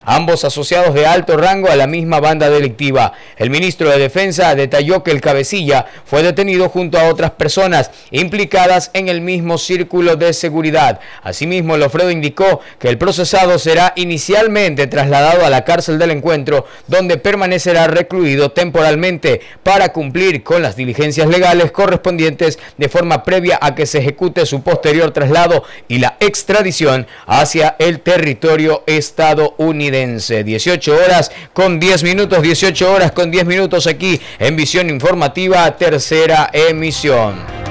ambos asociados de alto rango a la misma banda delictiva. El ministro de Defensa detalló que el cabecilla fue detenido junto a otras personas implicadas en el mismo círculo de seguridad. Asimismo, Lofredo indicó que el procesado será inicialmente trasladado a la cárcel del Encuentro, donde permanecerá recluido temporalmente para cumplir con las diligencias legales correspondientes de forma previa a que se ejecute su posterior traslado y la extradición hacia el territorio estadounidense. 18 horas con 10 minutos aquí en Visión Informativa, tercera emisión.